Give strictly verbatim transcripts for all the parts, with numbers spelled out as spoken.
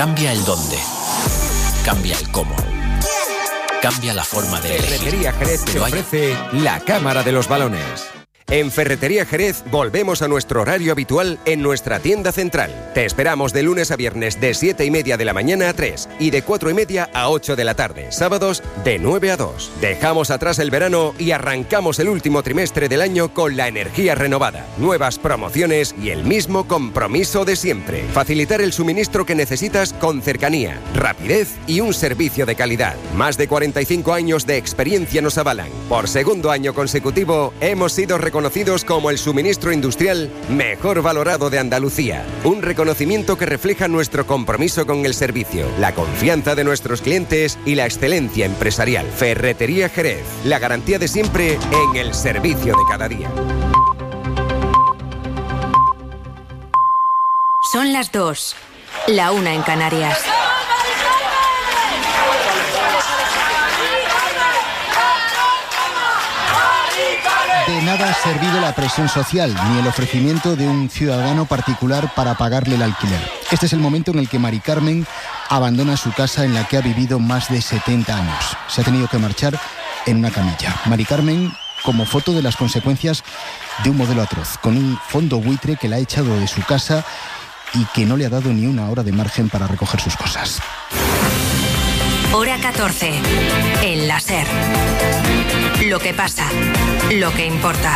Cambia el dónde. Cambia el cómo. Cambia la forma de elegir. Ferretería Jerez te ofrece la Cámara de los Balones. En Ferretería Jerez volvemos a nuestro horario habitual en nuestra tienda central. Te esperamos de lunes a viernes de siete y media de la mañana a tres y de cuatro y media a ocho de la tarde. Sábados de nueve a dos. Dejamos atrás el verano y arrancamos el último trimestre del año con la energía renovada, nuevas promociones y el mismo compromiso de siempre. Facilitar el suministro que necesitas con cercanía, rapidez y un servicio de calidad. Más de cuarenta y cinco años de experiencia nos avalan. Por segundo año consecutivo hemos sido reconocidos como el suministro industrial mejor valorado de Andalucía. Un reconocimiento que refleja nuestro compromiso con el servicio, la confianza de nuestros clientes y la excelencia empresarial. Ferretería Jerez, la garantía de siempre en el servicio de cada día. Son las dos, la una en Canarias. De nada ha servido la presión social, ni el ofrecimiento de un ciudadano particular para pagarle el alquiler. Este es el momento en el que Mari Carmen abandona su casa en la que ha vivido más de setenta años. Se ha tenido que marchar en una camilla. Mari Carmen, como foto de las consecuencias de un modelo atroz, con un fondo buitre que la ha echado de su casa y que no le ha dado ni una hora de margen para recoger sus cosas. Hora catorce, en la SER. Lo que pasa, lo que importa.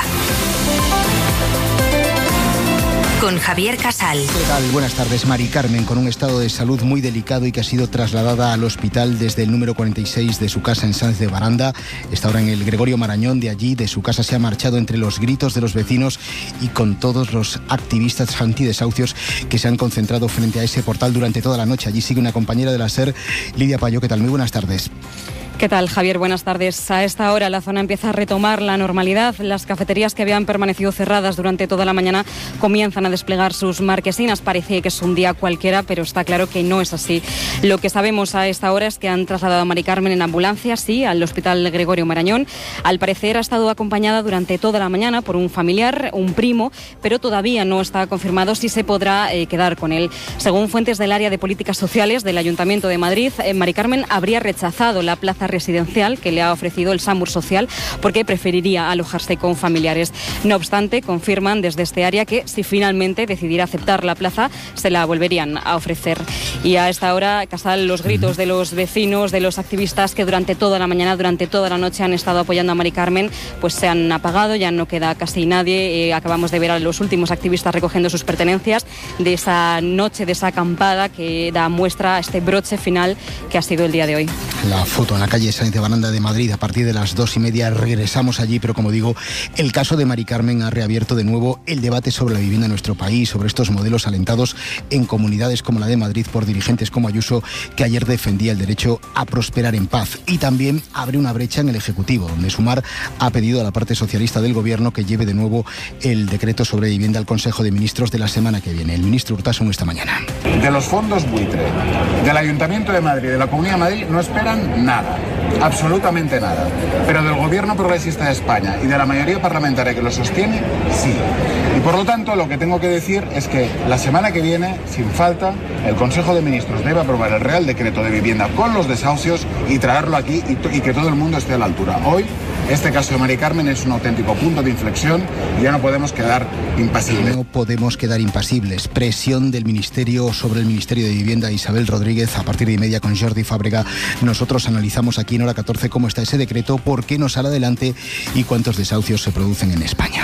Con Javier Casal. ¿Qué tal? Buenas tardes. Mari Carmen, con un estado de salud muy delicado y que ha sido trasladada al hospital desde el número cuarenta y seis de su casa en Sáenz de Baranda. Está ahora en el Gregorio Marañón. De allí, de su casa, se ha marchado entre los gritos de los vecinos y con todos los activistas antidesahucios que se han concentrado frente a ese portal durante toda la noche. Allí sigue una compañera de la SER, Lidia Payó. ¿Qué tal? Muy buenas tardes. ¿Qué tal, Javier? Buenas tardes. A esta hora la zona empieza a retomar la normalidad. Las cafeterías que habían permanecido cerradas durante toda la mañana comienzan a desplegar sus marquesinas. Parece que es un día cualquiera, pero está claro que no es así. Lo que sabemos a esta hora es que han trasladado a Mari Carmen en ambulancia, sí, al Hospital Gregorio Marañón. Al parecer ha estado acompañada durante toda la mañana por un familiar, un primo, pero todavía no está confirmado si se podrá eh, quedar con él. Según fuentes del área de políticas sociales del Ayuntamiento de Madrid, eh, Mari Carmen habría rechazado la plaza residencial que le ha ofrecido el SAMUR Social porque preferiría alojarse con familiares. No obstante, confirman desde este área que si finalmente decidiera aceptar la plaza, se la volverían a ofrecer. Y a esta hora, Casal, los gritos de los vecinos, de los activistas que durante toda la mañana, durante toda la noche han estado apoyando a Mari Carmen, pues se han apagado, ya no queda casi nadie. Eh, acabamos de ver a los últimos activistas recogiendo sus pertenencias de esa noche, de esa acampada que da muestra a este broche final que ha sido el día de hoy. La foto en la calle Sáenz de Baranda de Madrid. A partir de las dos y media regresamos allí, pero como digo, el caso de Mari Carmen ha reabierto de nuevo el debate sobre la vivienda en nuestro país, sobre estos modelos alentados en comunidades como la de Madrid por dirigentes como Ayuso, que ayer defendía el derecho a prosperar en paz. Y también abre una brecha en el Ejecutivo, donde Sumar ha pedido a la parte socialista del Gobierno que lleve de nuevo el decreto sobre vivienda al Consejo de Ministros de la semana que viene. El ministro Urtasun esta mañana. De los fondos buitre, del Ayuntamiento de Madrid, de la Comunidad de Madrid, no esperan nada. Absolutamente nada. Pero del Gobierno Progresista de España y de la mayoría parlamentaria que lo sostiene, sí. Y por lo tanto, lo que tengo que decir es que la semana que viene, sin falta, el Consejo de Ministros debe aprobar el Real Decreto de Vivienda con los desahucios y traerlo aquí y, y que todo el mundo esté a la altura. Hoy, este caso de Mari Carmen es un auténtico punto de inflexión y ya no podemos quedar impasibles. No podemos quedar impasibles. Presión del Ministerio sobre el Ministerio de Vivienda, Isabel Rodríguez, a partir de y media con Jordi Fábrega. Nosotros analizamos aquí en Hora catorce cómo está ese decreto, por qué no sale adelante y cuántos desahucios se producen en España.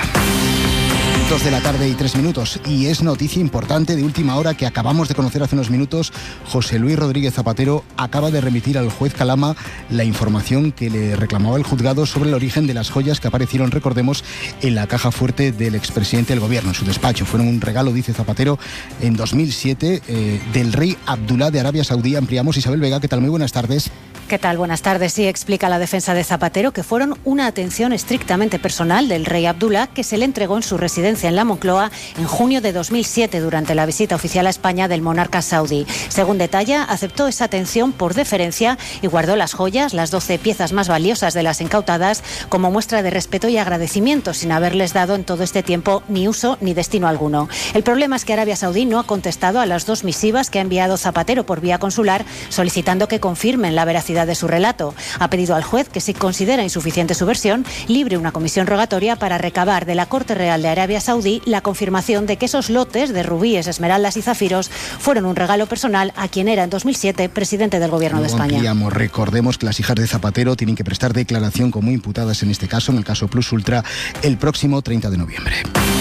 Dos de la tarde y tres minutos. Y es noticia importante de última hora que acabamos de conocer hace unos minutos. José Luis Rodríguez Zapatero acaba de remitir al juez Calama la información que le reclamaba el juzgado sobre el origen de las joyas que aparecieron, recordemos, en la caja fuerte del expresidente del gobierno, en su despacho. Fueron un regalo, dice Zapatero, en dos mil siete eh, del rey Abdullah de Arabia Saudí. Ampliamos. Isabel Vega, ¿qué tal? Muy buenas tardes. ¿Qué tal? Buenas tardes. Sí, explica la defensa de Zapatero que fueron una atención estrictamente personal del rey Abdullah, que se le entregó en su residencia en la Moncloa en junio de dos mil siete durante la visita oficial a España del monarca saudí. Según detalla, aceptó esa atención por deferencia y guardó las joyas, las doce piezas más valiosas de las incautadas, como muestra de respeto y agradecimiento, sin haberles dado en todo este tiempo ni uso ni destino alguno. El problema es que Arabia Saudí no ha contestado a las dos misivas que ha enviado Zapatero por vía consular, solicitando que confirmen la veracidad de su relato. Ha pedido al juez que, si considera insuficiente su versión, libre una comisión rogatoria para recabar de la Corte Real de Arabia Saudí la confirmación de que esos lotes de rubíes, esmeraldas y zafiros fueron un regalo personal a quien era en dos mil siete presidente del Gobierno de España. Ampliamos. Recordemos que las hijas de Zapatero tienen que prestar declaración como imputadas en este caso, en el caso Plus Ultra, el próximo treinta de noviembre.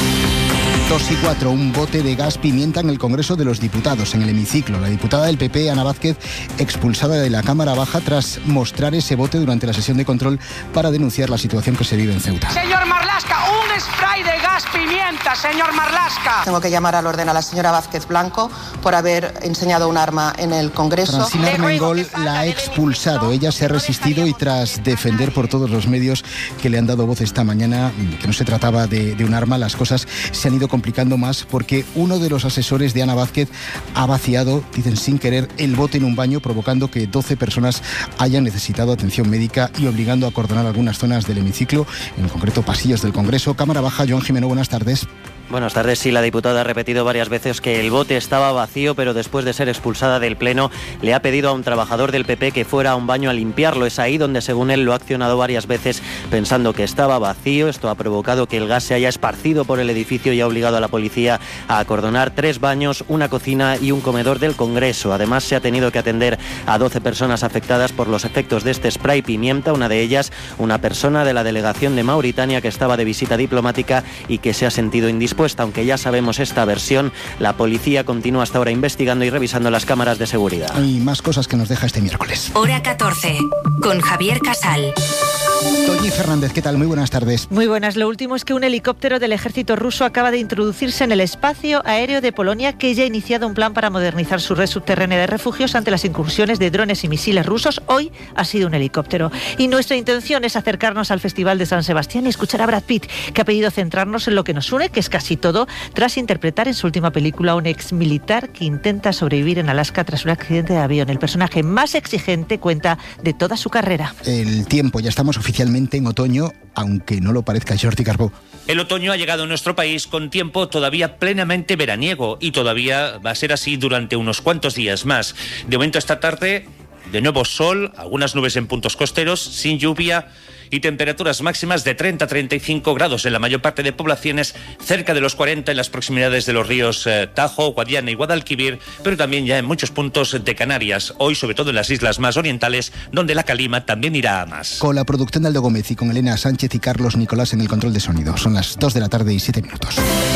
dos y cuatro, un bote de gas pimienta en el Congreso de los Diputados, en el hemiciclo. La diputada del P P, Ana Vázquez, expulsada de la Cámara Baja tras mostrar ese bote durante la sesión de control para denunciar la situación que se vive en Ceuta. Señor Marlaska, un spray de gas pimienta, señor Marlaska. Tengo que llamar al orden a la señora Vázquez Blanco por haber enseñado un arma en el Congreso. Francina Armengol la ha expulsado. Ella se ha resistido y, tras defender por todos los medios que le han dado voz esta mañana que no se trataba de, de un arma, las cosas se han ido complicando complicando más porque uno de los asesores de Ana Vázquez ha vaciado, dicen sin querer, el bote en un baño, provocando que doce personas hayan necesitado atención médica y obligando a acordonar algunas zonas del hemiciclo, en concreto pasillos del Congreso. Cámara Baja, Joan Jimeno, buenas tardes. Buenas tardes. Sí, la diputada ha repetido varias veces que el bote estaba vacío, pero después de ser expulsada del Pleno le ha pedido a un trabajador del P P que fuera a un baño a limpiarlo. Es ahí donde, según él, lo ha accionado varias veces pensando que estaba vacío. Esto ha provocado que el gas se haya esparcido por el edificio y ha obligado a la policía a acordonar tres baños, una cocina y un comedor del Congreso. Además, se ha tenido que atender a doce personas afectadas por los efectos de este spray pimienta, una de ellas una persona de la delegación de Mauritania que estaba de visita diplomática y que se ha sentido indispuesta. Aunque ya sabemos esta versión, la policía continúa hasta ahora investigando y revisando las cámaras de seguridad. Hay más cosas que nos deja este miércoles. Hora catorce, con Javier Casal. Toñi Fernández, ¿qué tal? Muy buenas tardes. Muy buenas. Lo último es que un helicóptero del ejército ruso acaba de introducirse en el espacio aéreo de Polonia, que ya ha iniciado un plan para modernizar su red subterránea de refugios ante las incursiones de drones y misiles rusos. Hoy ha sido un helicóptero. Y nuestra intención es acercarnos al Festival de San Sebastián y escuchar a Brad Pitt, que ha pedido centrarnos en lo que nos une, que es casi todo, tras interpretar en su última película a un ex militar que intenta sobrevivir en Alaska tras un accidente de avión. El personaje más exigente cuenta de toda su carrera. El tiempo, ya estamos oficialmente en otoño, aunque no lo parezca. Jordi Carbó. El otoño ha llegado a nuestro país con tiempo todavía plenamente veraniego y todavía va a ser así durante unos cuantos días más. De momento, esta tarde, de nuevo sol, algunas nubes en puntos costeros, sin lluvia y temperaturas máximas de treinta a treinta y cinco grados en la mayor parte de poblaciones, cerca de los cuarenta en las proximidades de los ríos eh, Tajo, Guadiana y Guadalquivir, pero también ya en muchos puntos de Canarias, hoy sobre todo en las islas más orientales, donde la calima también irá a más. Con la producción de Aldo Gómez y con Elena Sánchez y Carlos Nicolás en el control de sonido. Son las dos de la tarde y siete minutos.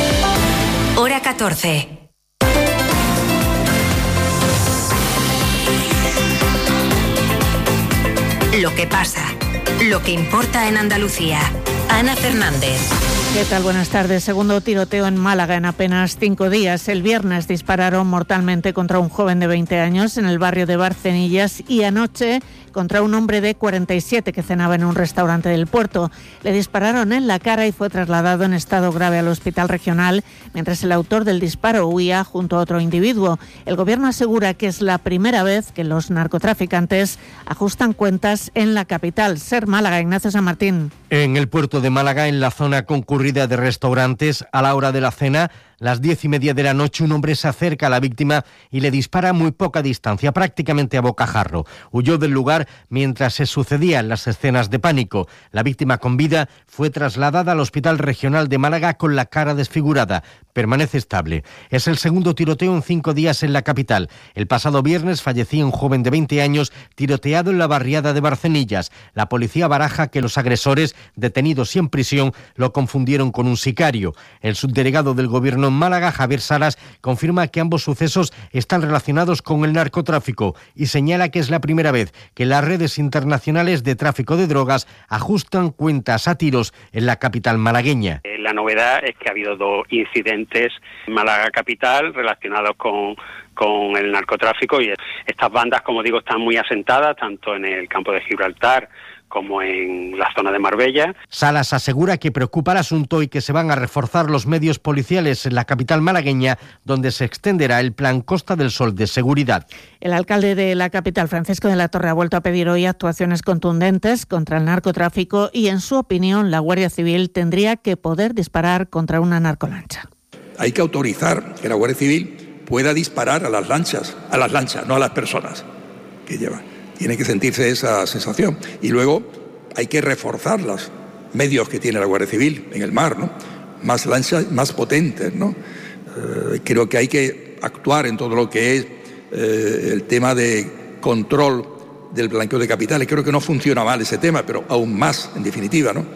Hora catorce. Lo que pasa. Lo que importa en Andalucía. Ana Fernández. ¿Qué tal? Buenas tardes. Segundo tiroteo en Málaga en apenas cinco días. El viernes dispararon mortalmente contra un joven de veinte años en el barrio de Barcenillas y anoche contra un hombre de cuarenta y siete que cenaba en un restaurante del puerto. Le dispararon en la cara y fue trasladado en estado grave al hospital regional, mientras el autor del disparo huía junto a otro individuo. El gobierno asegura que es la primera vez que los narcotraficantes ajustan cuentas en la capital. Ser Málaga, Ignacio San Martín. En el puerto de Málaga, en la zona concurrida de restaurantes, a la hora de la cena, las diez y media de la noche, un hombre se acerca a la víctima y le dispara a muy poca distancia, prácticamente a bocajarro. Huyó del lugar mientras se sucedían las escenas de pánico. La víctima, con vida, fue trasladada al Hospital Regional de Málaga con la cara desfigurada. Permanece estable. Es el segundo tiroteo en cinco días en la capital. El pasado viernes fallecía un joven de veinte años tiroteado en la barriada de Barcenillas. La policía baraja que los agresores, detenidos y en prisión, lo confundieron con un sicario. El subdelegado del Gobierno en Málaga, Javier Salas, confirma que ambos sucesos están relacionados con el narcotráfico y señala que es la primera vez que las redes internacionales de tráfico de drogas ajustan cuentas a tiros en la capital malagueña. La novedad es que ha habido dos incidentes en Málaga capital relacionados con, con el narcotráfico, y estas bandas, como digo, están muy asentadas tanto en el campo de Gibraltar como en la zona de Marbella. Salas asegura que preocupa el asunto y que se van a reforzar los medios policiales en la capital malagueña, donde se extenderá el plan Costa del Sol de seguridad. El alcalde de la capital, Francisco de la Torre, ha vuelto a pedir hoy actuaciones contundentes contra el narcotráfico y, en su opinión, la Guardia Civil tendría que poder disparar contra una narcolancha. Hay que autorizar que la Guardia Civil pueda disparar a las lanchas, a las lanchas, no a las personas que llevan. Tiene que sentirse esa sensación. Y luego hay que reforzar los medios que tiene la Guardia Civil en el mar, ¿no? Más lanchas, más potentes, ¿no? Eh, creo que hay que actuar en todo lo que es eh, el tema de control del blanqueo de capitales. Creo que no funciona mal ese tema, pero aún más, en definitiva, ¿no?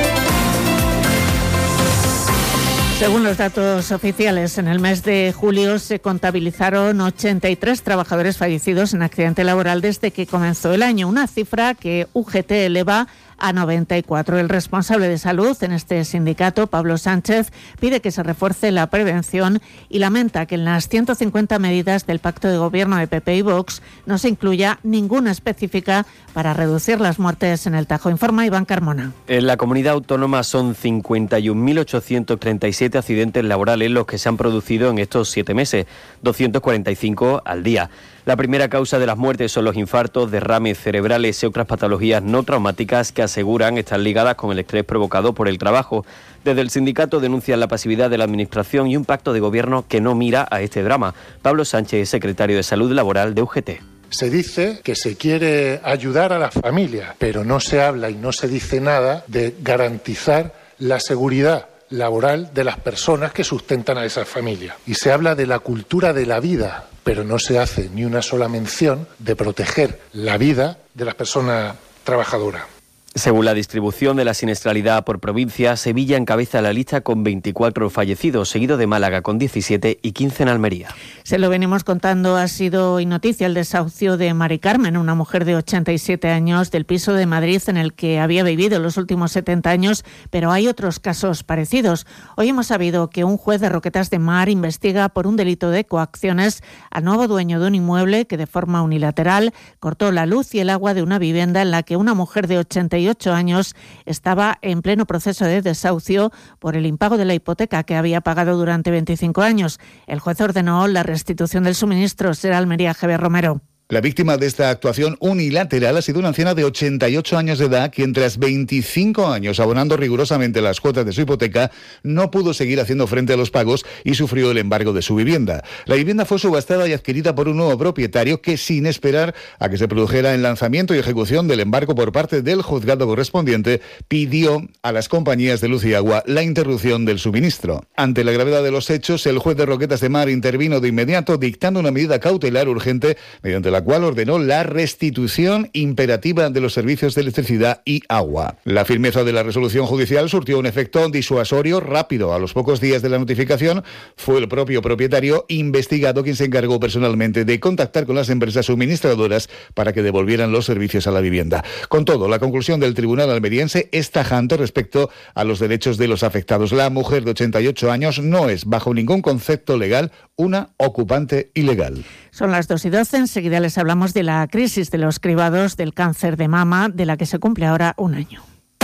Según los datos oficiales, en el mes de julio se contabilizaron ochenta y tres trabajadores fallecidos en accidente laboral desde que comenzó el año, una cifra que U G T eleva a noventa y cuatro. El responsable de salud en este sindicato, Pablo Sánchez, pide que se refuerce la prevención y lamenta que en las ciento cincuenta medidas del pacto de gobierno de P P y Vox no se incluya ninguna específica para reducir las muertes en el Tajo. Informa Iván Carmona. En la comunidad autónoma son cincuenta y un mil ochocientos treinta y siete accidentes laborales los que se han producido en estos siete meses, doscientos cuarenta y cinco al día. La primera causa de las muertes son los infartos, derrames cerebrales y otras patologías no traumáticas que aseguran estar ligadas con el estrés provocado por el trabajo. Desde el sindicato denuncian la pasividad de la Administración y un pacto de gobierno que no mira a este drama. Pablo Sánchez, secretario de Salud Laboral de U G T. Se dice que se quiere ayudar a las familias, pero no se habla y no se dice nada de garantizar la seguridad laboral de las personas que sustentan a esas familias. Y se habla de la cultura de la vida, pero no se hace ni una sola mención de proteger la vida de las personas trabajadoras. Según la distribución de la siniestralidad por provincia, Sevilla encabeza la lista con veinticuatro fallecidos, seguido de Málaga con diecisiete y quince en Almería. Se lo venimos contando, ha sido hoy noticia el desahucio de Mari Carmen, una mujer de ochenta y siete años del piso de Madrid en el que había vivido los últimos setenta años, pero hay otros casos parecidos. Hoy hemos sabido que un juez de Roquetas de Mar investiga por un delito de coacciones al nuevo dueño de un inmueble que de forma unilateral cortó la luz y el agua de una vivienda en la que una mujer de ochenta y ocho años estaba en pleno proceso de desahucio por el impago de la hipoteca que había pagado durante veinticinco años. El juez ordenó la restitución del suministro. Será Almería, Javier Romero. La víctima de esta actuación unilateral ha sido una anciana de ochenta y ocho años de edad, quien tras veinticinco años abonando rigurosamente las cuotas de su hipoteca, no pudo seguir haciendo frente a los pagos y sufrió el embargo de su vivienda. La vivienda fue subastada y adquirida por un nuevo propietario que, sin esperar a que se produjera el lanzamiento y ejecución del embargo por parte del juzgado correspondiente, pidió a las compañías de luz y agua la interrupción del suministro. Ante la gravedad de los hechos, el juez de Roquetas de Mar intervino de inmediato, dictando una medida cautelar urgente mediante la la cual ordenó la restitución imperativa de los servicios de electricidad y agua. La firmeza de la resolución judicial surtió un efecto disuasorio rápido. A los pocos días de la notificación, fue el propio propietario investigado quien se encargó personalmente de contactar con las empresas suministradoras para que devolvieran los servicios a la vivienda. Con todo, la conclusión del tribunal almeriense es tajante respecto a los derechos de los afectados. La mujer de ochenta y ocho años no es, bajo ningún concepto legal, una ocupante ilegal. Son las dos y doce. Enseguida les hablamos de la crisis de los cribados del cáncer de mama, de la que se cumple ahora un año.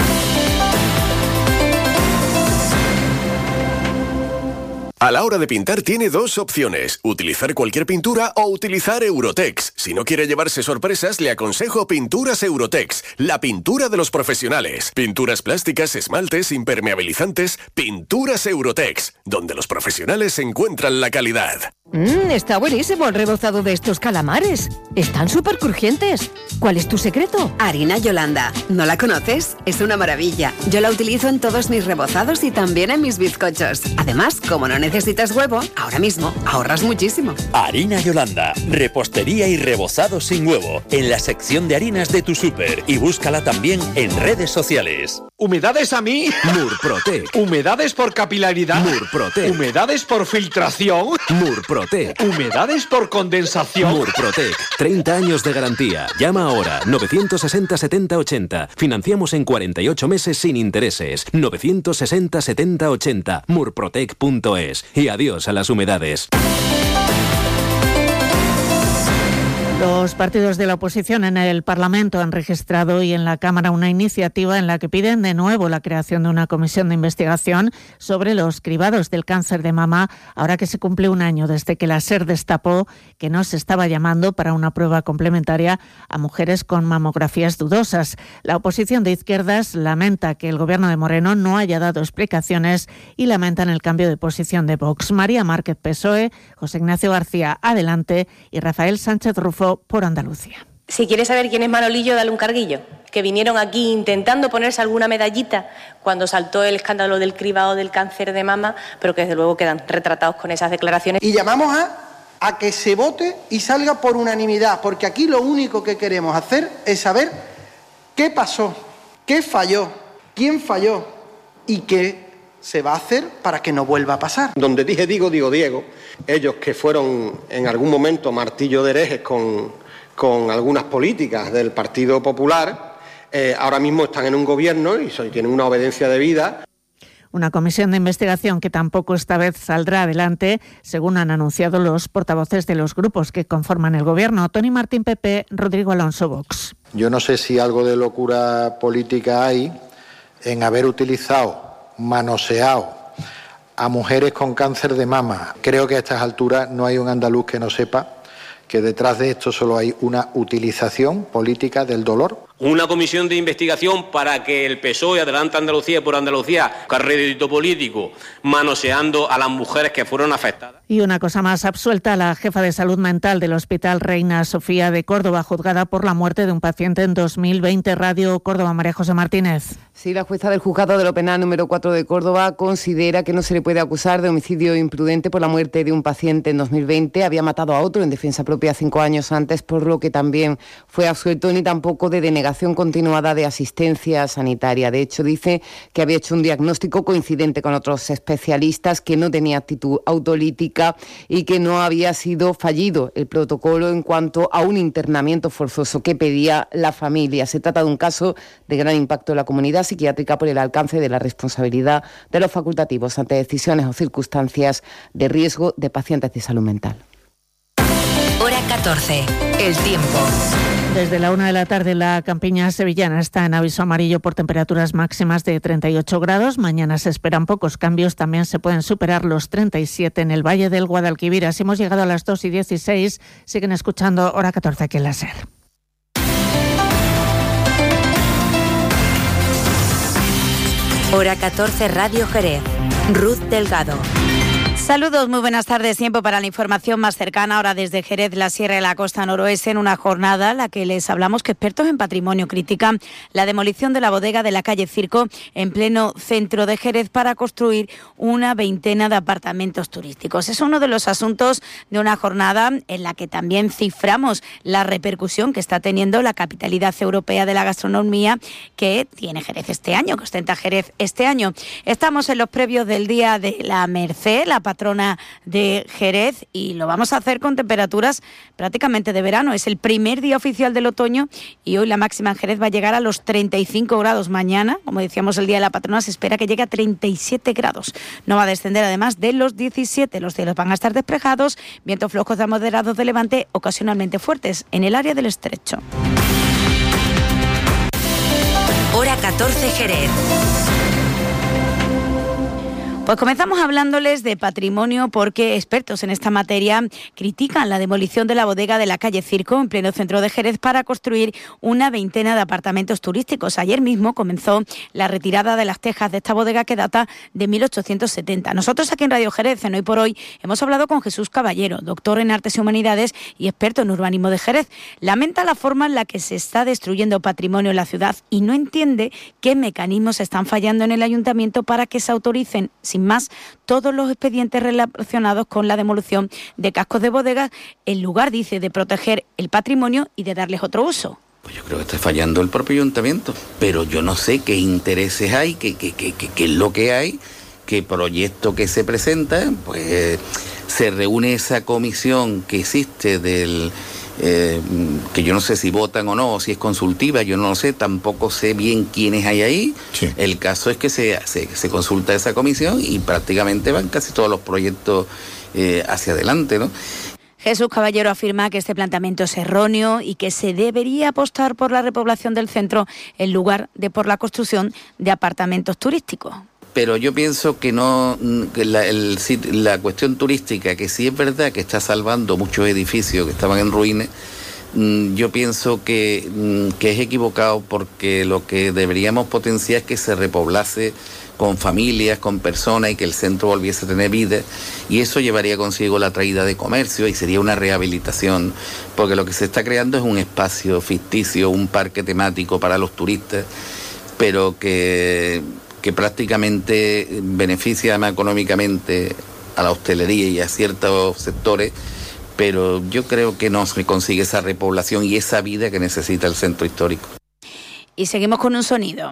A la hora de pintar tiene dos opciones, utilizar cualquier pintura o utilizar Eurotex. Si no quiere llevarse sorpresas, le aconsejo Pinturas Eurotex, la pintura de los profesionales. Pinturas plásticas, esmaltes, impermeabilizantes, Pinturas Eurotex, donde los profesionales encuentran la calidad. Mmm, está buenísimo el rebozado de estos calamares. Están súper crujientes. ¿Cuál es tu secreto? Harina Yolanda. ¿No la conoces? Es una maravilla. Yo la utilizo en todos mis rebozados y también en mis bizcochos. Además, como no necesitas huevo, ahora mismo ahorras muchísimo. Harina Yolanda. Repostería y rebozado sin huevo. En la sección de harinas de tu súper. Y búscala también en redes sociales. ¿Humedades a mí? Murprotec. ¿Humedades por capilaridad? Murprotec. ¿Humedades por filtración? Murprotec. ¿Humedades por condensación? Murprotec. treinta años de garantía. Llama ahora. novecientos sesenta setenta ochenta. Financiamos en cuarenta y ocho meses sin intereses. novecientos sesenta setenta ochenta. murprotec punto es. Y adiós a las humedades. Los partidos de la oposición en el Parlamento han registrado hoy en la Cámara una iniciativa en la que piden de nuevo la creación de una comisión de investigación sobre los cribados del cáncer de mama, ahora que se cumple un año desde que la SER destapó que no se estaba llamando para una prueba complementaria a mujeres con mamografías dudosas. La oposición de izquierdas lamenta que el gobierno de Moreno no haya dado explicaciones y lamentan el cambio de posición de Vox. María Márquez, P S O E, José Ignacio García, Adelante, y Rafael Sánchez Rufo, por Andalucía. Si quieres saber quién es Manolillo, dale un carguillo. Que vinieron aquí intentando ponerse alguna medallita cuando saltó el escándalo del cribado del cáncer de mama, pero que desde luego quedan retratados con esas declaraciones. Y llamamos a, a que se vote y salga por unanimidad, porque aquí lo único que queremos hacer es saber qué pasó, qué falló, quién falló y qué se va a hacer para que no vuelva a pasar. Donde dije digo, digo Diego, ellos que fueron en algún momento martillo de herejes con, con algunas políticas del Partido Popular, eh, ahora mismo están en un gobierno y son, tienen una obediencia debida. Una comisión de investigación que tampoco esta vez saldrá adelante, según han anunciado los portavoces de los grupos que conforman el gobierno. Tony Martín, P P, Rodrigo Alonso, Vox. Yo no sé si algo de locura política hay en haber utilizado, manoseado a mujeres con cáncer de mama. Creo que a estas alturas no hay un andaluz que no sepa que detrás de esto solo hay una utilización política del dolor. Una comisión de investigación para que el P S O E, Adelante Andalucía por Andalucía, carrédito político, manoseando a las mujeres que fueron afectadas. Y una cosa más, absuelta la jefa de salud mental del Hospital Reina Sofía de Córdoba, juzgada por la muerte de un paciente en dos mil veinte. Radio Córdoba, María José Martínez. Sí, la jueza del juzgado de lo penal número cuatro de Córdoba considera que no se le puede acusar de homicidio imprudente por la muerte de un paciente en dos mil veinte. Había matado a otro en defensa propia cinco años antes, por lo que también fue absuelto, ni tampoco de denegación continuada de asistencia sanitaria. De hecho, dice que había hecho un diagnóstico coincidente con otros especialistas, que no tenía actitud autolítica y que no había sido fallido el protocolo en cuanto a un internamiento forzoso que pedía la familia. Se trata de un caso de gran impacto en la comunidad psiquiátrica por el alcance de la responsabilidad de los facultativos ante decisiones o circunstancias de riesgo de pacientes de salud mental. Hora catorce. El tiempo. Desde la una de la tarde la campiña sevillana está en aviso amarillo por temperaturas máximas de treinta y ocho grados. Mañana se esperan pocos cambios. También se pueden superar los treinta y siete en el Valle del Guadalquivir. Así hemos llegado a las dos y dieciséis. Siguen escuchando Hora catorce aquí en la SER. Hora catorce Radio Jerez. Ruth Delgado. Saludos, muy buenas tardes. Tiempo para la información más cercana ahora desde Jerez, la Sierra y la Costa Noroeste, en una jornada en la que les hablamos que expertos en patrimonio critican la demolición de la bodega de la calle Circo en pleno centro de Jerez para construir una veintena de apartamentos turísticos. Es uno de los asuntos de una jornada en la que también ciframos la repercusión que está teniendo la capitalidad europea de la gastronomía que tiene Jerez este año, que ostenta Jerez este año. Estamos en los previos del Día de la Merced, la patrona de Jerez, y lo vamos a hacer con temperaturas prácticamente de verano. Es el primer día oficial del otoño y hoy la máxima en Jerez va a llegar a los treinta y cinco grados. Mañana, como decíamos, el día de la patrona se espera que llegue a treinta y siete grados. No va a descender además de los diecisiete. Los cielos van a estar despejados, vientos flojos a moderados de levante, ocasionalmente fuertes en el área del estrecho. Hora catorce Jerez. Pues comenzamos hablándoles de patrimonio porque expertos en esta materia critican la demolición de la bodega de la calle Circo en pleno centro de Jerez para construir una veintena de apartamentos turísticos. Ayer mismo comenzó la retirada de las tejas de esta bodega que data de mil ochocientos setenta. Nosotros aquí en Radio Jerez, en Hoy por Hoy, hemos hablado con Jesús Caballero, doctor en Artes y Humanidades y experto en urbanismo de Jerez. Lamenta la forma en la que se está destruyendo patrimonio en la ciudad y no entiende qué mecanismos están fallando en el ayuntamiento para que se autoricen sin más todos los expedientes relacionados con la demolición de cascos de bodegas, en lugar, dice, de proteger el patrimonio y de darles otro uso. Pues yo creo que está fallando el propio ayuntamiento, pero yo no sé qué intereses hay, qué, qué, qué, qué, qué es lo que hay, qué proyecto que se presenta. Pues se reúne esa comisión que existe del... Eh, que yo no sé si votan o no, o si es consultiva, yo no lo sé, tampoco sé bien quiénes hay ahí. Sí. El caso es que se, se, se consulta esa comisión y prácticamente van casi todos los proyectos eh, hacia adelante, ¿no? Jesús Caballero afirma que este planteamiento es erróneo y que se debería apostar por la repoblación del centro en lugar de por la construcción de apartamentos turísticos. Pero yo pienso que no, que la, el, la cuestión turística, que sí es verdad que está salvando muchos edificios que estaban en ruinas, yo pienso que, que es equivocado, porque lo que deberíamos potenciar es que se repoblase con familias, con personas, y que el centro volviese a tener vida, y eso llevaría consigo la traída de comercio y sería una rehabilitación, porque lo que se está creando es un espacio ficticio, un parque temático para los turistas, pero que, que prácticamente beneficia más económicamente a la hostelería y a ciertos sectores, pero yo creo que no se consigue esa repoblación y esa vida que necesita el centro histórico. Y seguimos con un sonido.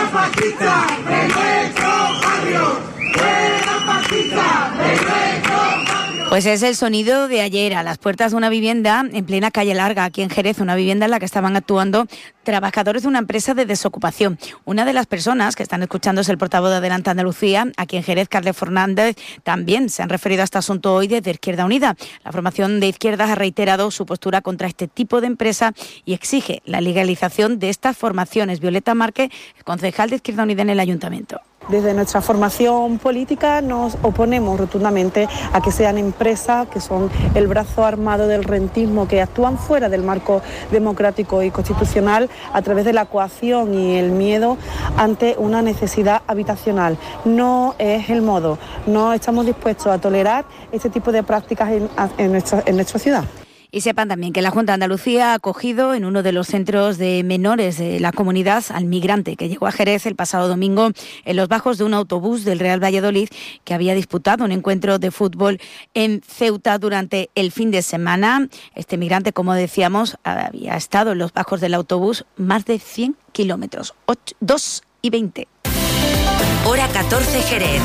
Pues es el sonido de ayer a las puertas de una vivienda en plena calle Larga, aquí en Jerez, una vivienda en la que estaban actuando trabajadores de una empresa de desocupación. Una de las personas que están escuchando es el portavoz de Adelante Andalucía, aquí en Jerez, Carles Fernández. También se han referido a este asunto hoy desde Izquierda Unida. La formación de izquierdas ha reiterado su postura contra este tipo de empresa y exige la legalización de estas formaciones. Violeta Márquez, concejal de Izquierda Unida en el Ayuntamiento. Desde nuestra formación política nos oponemos rotundamente a que sean empresas que son el brazo armado del rentismo, que actúan fuera del marco democrático y constitucional a través de la coacción y el miedo ante una necesidad habitacional. No es el modo, no estamos dispuestos a tolerar este tipo de prácticas en, en, nuestra, en nuestra ciudad. Y sepan también que la Junta de Andalucía ha acogido en uno de los centros de menores de la comunidad al migrante que llegó a Jerez el pasado domingo en los bajos de un autobús del Real Valladolid, que había disputado un encuentro de fútbol en Ceuta durante el fin de semana. Este migrante, como decíamos, había estado en los bajos del autobús más de cien kilómetros, dos y veinte. Hora catorce, Jerez.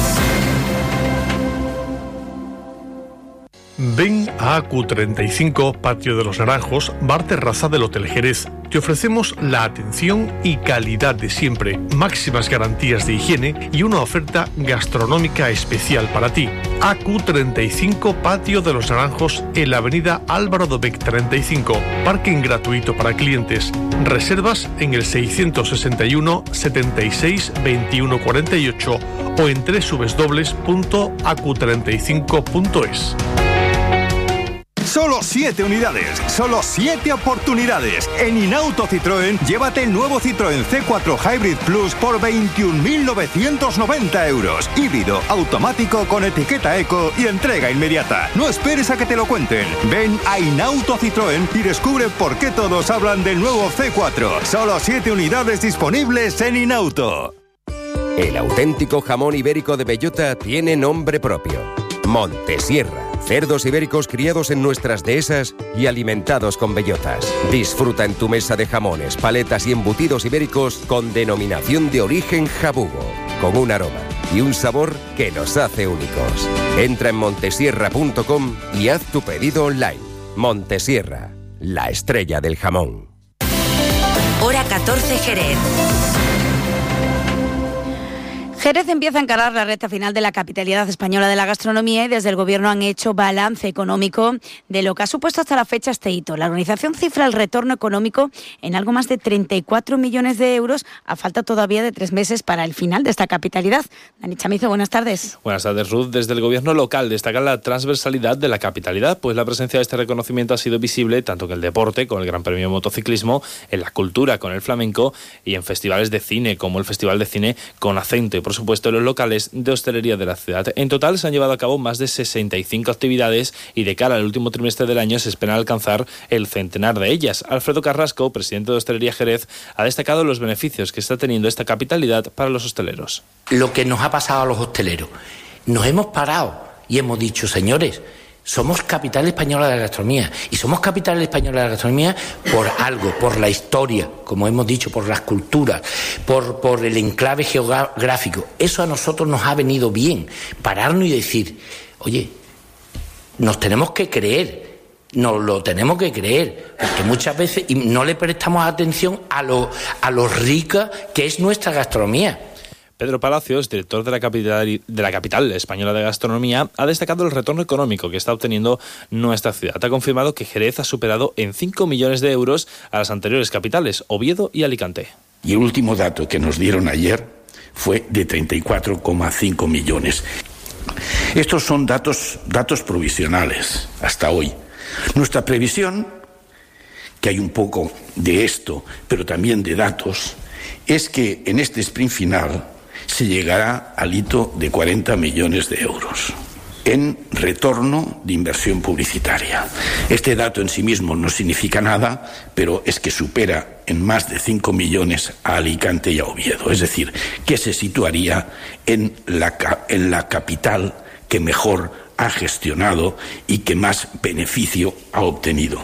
Ven a A Q treinta y cinco, Patio de los Naranjos, bar terraza del Hotel Jerez. Te ofrecemos la atención y calidad de siempre, máximas garantías de higiene y una oferta gastronómica especial para ti. A Q treinta y cinco, Patio de los Naranjos, en la avenida Álvaro Dobech treinta y cinco. Parking gratuito para clientes. Reservas en el seiscientos sesenta y uno, setenta y seis, veintiuno cuarenta y ocho o en doble u doble u doble u punto a q treinta y cinco punto es. Solo siete unidades, solo siete oportunidades. En Inauto Citroën, llévate el nuevo Citroën C cuatro Hybrid Plus por veintiún mil novecientos noventa euros. Híbrido, automático, con etiqueta eco y entrega inmediata. No esperes a que te lo cuenten. Ven a Inauto Citroën y descubre por qué todos hablan del nuevo C cuatro. Solo siete unidades disponibles en Inauto. El auténtico jamón ibérico de bellota tiene nombre propio: Montesierra. Cerdos ibéricos criados en nuestras dehesas y alimentados con bellotas. Disfruta en tu mesa de jamones, paletas y embutidos ibéricos con denominación de origen jabugo, con un aroma y un sabor que nos hace únicos. Entra en montesierra punto com y haz tu pedido online. Montesierra, la estrella del jamón. Hora catorce, Jerez. Jerez empieza a encarar la recta final de la capitalidad española de la gastronomía y desde el Gobierno han hecho balance económico de lo que ha supuesto hasta la fecha este hito. La organización cifra el retorno económico en algo más de treinta y cuatro millones de euros, a falta todavía de tres meses para el final de esta capitalidad. Dani Chamizo, buenas tardes. Buenas tardes, Ruth. Desde el Gobierno local destacan la transversalidad de la capitalidad, pues la presencia de este reconocimiento ha sido visible tanto en el deporte, con el Gran Premio de Motociclismo, en la cultura, con el flamenco, y en festivales de cine, como el Festival de Cine con Acento, y por supuesto los locales de hostelería de la ciudad. En total se han llevado a cabo más de sesenta y cinco actividades y de cara al último trimestre del año se espera alcanzar el centenar de ellas. Alfredo Carrasco, presidente de Hostelería Jerez, ha destacado los beneficios que está teniendo esta capitalidad para los hosteleros. Lo que nos ha pasado a los hosteleros, nos hemos parado y hemos dicho, señores, Somos capital española de la gastronomía, y somos capital española de la gastronomía por algo, por la historia, como hemos dicho, por las culturas, por, por el enclave geográfico. Eso a nosotros nos ha venido bien, pararnos y decir, oye, nos tenemos que creer, nos lo tenemos que creer, porque muchas veces no le prestamos atención a lo, a lo rica que es nuestra gastronomía. Pedro Palacios, director de la, capital, de la capital española de gastronomía, ha destacado el retorno económico que está obteniendo nuestra ciudad. Ha confirmado que Jerez ha superado en cinco millones de euros a las anteriores capitales, Oviedo y Alicante. Y el último dato que nos dieron ayer fue de treinta y cuatro coma cinco millones. Estos son datos, datos provisionales hasta hoy. Nuestra previsión, que hay un poco de esto, pero también de datos, es que en este sprint final se llegará al hito de cuarenta millones de euros en retorno de inversión publicitaria. Este dato en sí mismo no significa nada, pero es que supera en más de cinco millones a Alicante y a Oviedo. Es decir, que se situaría en la, en la capital que mejor ha gestionado y que más beneficio ha obtenido.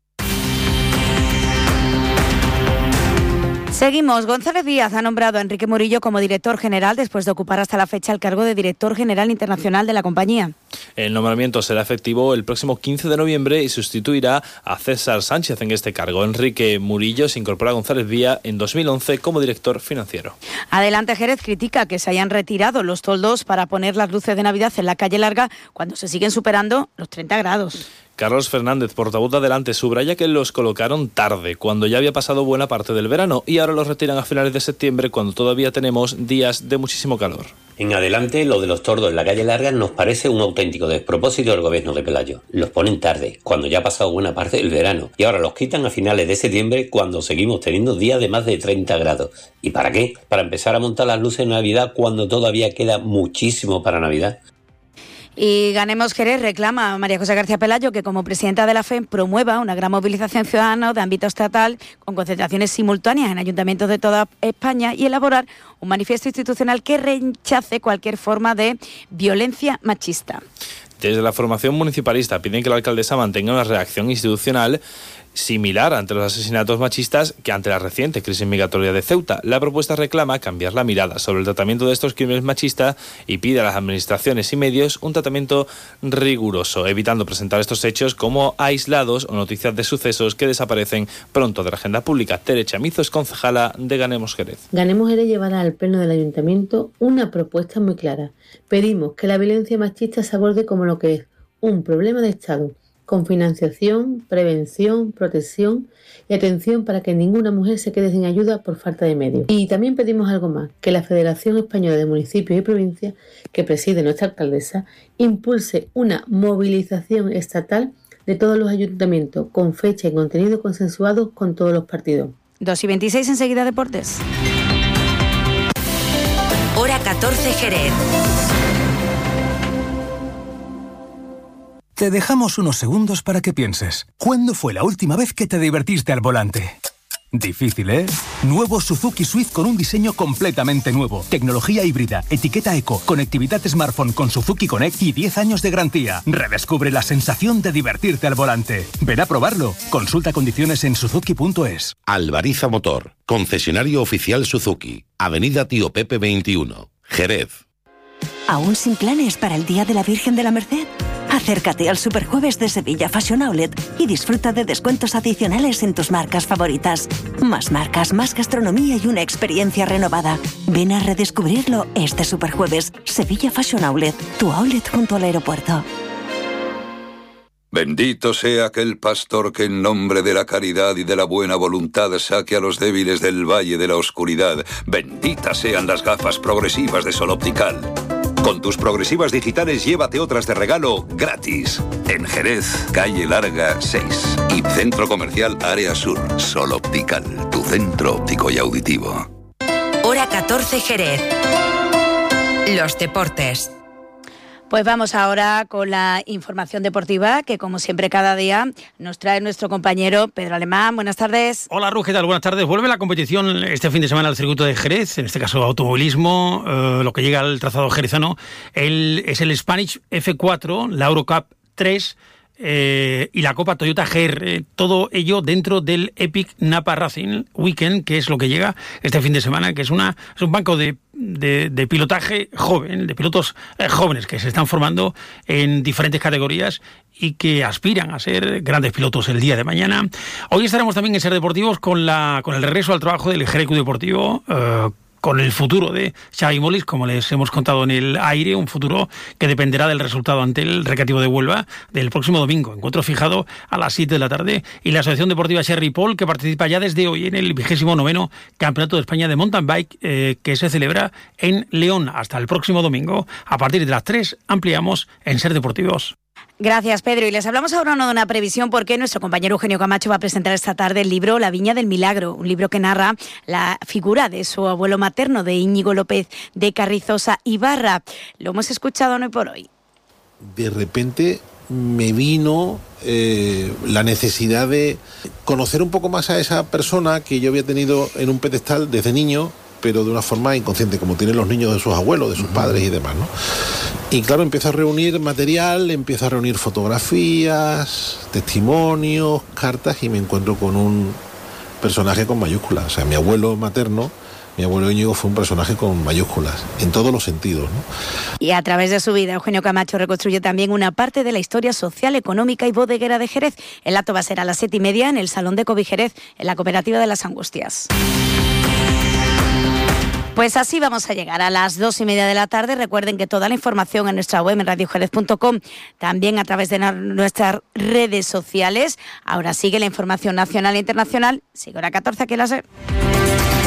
Seguimos. González Díaz ha nombrado a Enrique Murillo como director general después de ocupar hasta la fecha el cargo de director general internacional de la compañía. El nombramiento será efectivo el próximo quince de noviembre y sustituirá a César Sánchez en este cargo. Enrique Murillo se incorpora a González Díaz en dos mil once como director financiero. Adelante Jerez critica que se hayan retirado los toldos para poner las luces de Navidad en la calle Larga cuando se siguen superando los treinta grados. Carlos Fernández, portavoz de Adelante, subraya que los colocaron tarde, cuando ya había pasado buena parte del verano, y ahora los retiran a finales de septiembre, cuando todavía tenemos días de muchísimo calor. En Adelante, lo de los tordos en la calle Larga nos parece un auténtico despropósito del gobierno de Pelayo. Los ponen tarde, cuando ya ha pasado buena parte del verano, y ahora los quitan a finales de septiembre, cuando seguimos teniendo días de más de treinta grados. ¿Y para qué? Para empezar a montar las luces de Navidad cuando todavía queda muchísimo para Navidad. Y Ganemos Jerez reclama a María José García Pelayo que como presidenta de la F E M promueva una gran movilización ciudadana de ámbito estatal con concentraciones simultáneas en ayuntamientos de toda España y elaborar un manifiesto institucional que rechace cualquier forma de violencia machista. Desde la formación municipalista piden que la alcaldesa mantenga una reacción institucional similar ante los asesinatos machistas que ante la reciente crisis migratoria de Ceuta. La propuesta reclama cambiar la mirada sobre el tratamiento de estos crímenes machistas y pide a las administraciones y medios un tratamiento riguroso, evitando presentar estos hechos como aislados o noticias de sucesos que desaparecen pronto de la agenda pública. Tere Chamizo es concejala de Ganemos Jerez. Ganemos Jerez llevará al pleno del ayuntamiento una propuesta muy clara. Pedimos que la violencia machista se aborde como lo que es un problema de Estado, con financiación, prevención, protección y atención para que ninguna mujer se quede sin ayuda por falta de medios. Y también pedimos algo más, que la Federación Española de Municipios y Provincias, que preside nuestra alcaldesa, impulse una movilización estatal de todos los ayuntamientos, con fecha y contenido consensuados con todos los partidos. dos y veintiséis, enseguida deportes. Hora catorce Jerez. Te dejamos unos segundos para que pienses. ¿Cuándo fue la última vez que te divertiste al volante? Difícil, ¿eh? Nuevo Suzuki Swift con un diseño completamente nuevo. Tecnología híbrida, etiqueta eco, conectividad smartphone con Suzuki Connect y diez años de garantía. Redescubre la sensación de divertirte al volante. Ven a probarlo. Consulta condiciones en suzuki punto es. Alvariza Motor, concesionario oficial Suzuki. Avenida Tío Pepe veintiuno, Jerez. ¿Aún sin planes para el Día de la Virgen de la Merced? Acércate al Superjueves de Sevilla Fashion Outlet y disfruta de descuentos adicionales en tus marcas favoritas. Más marcas, más gastronomía y una experiencia renovada. Ven a redescubrirlo este Superjueves. Sevilla Fashion Outlet, tu outlet junto al aeropuerto. Bendito sea aquel pastor que en nombre de la caridad y de la buena voluntad saque a los débiles del valle de la oscuridad. Benditas sean las gafas progresivas de Sol Optical. Con tus progresivas digitales llévate otras de regalo gratis. En Jerez, calle Larga seis y Centro Comercial Área Sur. Sol Optical, tu centro óptico y auditivo. Hora catorce Jerez. Los deportes. Pues vamos ahora con la información deportiva que, como siempre, cada día nos trae nuestro compañero Pedro Alemán. Buenas tardes. Hola, Ru, ¿qué tal? Buenas tardes. Vuelve la competición este fin de semana al circuito de Jerez, en este caso automovilismo, eh, lo que llega al trazado jerezano. El, es el Spanish F cuatro, la Eurocup tres eh, y la Copa Toyota G R. Eh, todo ello dentro del Epic Napa Racing Weekend, que es lo que llega este fin de semana, que es, una, es un banco de, de, de pilotaje joven, de pilotos eh, jóvenes que se están formando en diferentes categorías y que aspiran a ser grandes pilotos el día de mañana. Hoy estaremos también en Ser Deportivos con, la, con el regreso al trabajo del Jerez Club Deportivo, eh, con el futuro de Xavi Molins, como les hemos contado en el aire, un futuro que dependerá del resultado ante el Recreativo de Huelva del próximo domingo. Encuentro fijado a las siete de la tarde, y la Asociación Deportiva Sherry Paul, que participa ya desde hoy en el vigésimo noveno Campeonato de España de Mountain Bike, eh, que se celebra en León hasta el próximo domingo. A partir de las tres ampliamos en Ser Deportivos. Gracias, Pedro. Y les hablamos ahora no de una previsión, porque nuestro compañero Eugenio Camacho va a presentar esta tarde el libro La Viña del Milagro, un libro que narra la figura de su abuelo materno, de Íñigo López de Carrizosa Ibarra. Lo hemos escuchado hoy por hoy. De repente me vino eh, la necesidad de conocer un poco más a esa persona que yo había tenido en un pedestal desde niño, pero de una forma inconsciente, como tienen los niños de sus abuelos, de sus uh-huh. padres y demás, ¿no? Y claro, empiezo a reunir material, empiezo a reunir fotografías, testimonios, cartas, y me encuentro con un personaje con mayúsculas. O sea, mi abuelo materno, mi abuelo Íñigo, fue un personaje con mayúsculas, en todos los sentidos, ¿no? Y a través de su vida, Eugenio Camacho reconstruye también una parte de la historia social, económica y bodeguera de Jerez. El acto va a ser a las siete y media en el Salón de Covid Jerez, en la Cooperativa de las Angustias. Pues así vamos a llegar a las dos y media de la tarde. Recuerden que toda la información en nuestra web, en radio jerez punto com, también a través de nuestras redes sociales. Ahora sigue la información nacional e internacional. Sigue hora catorce, aquí la sé.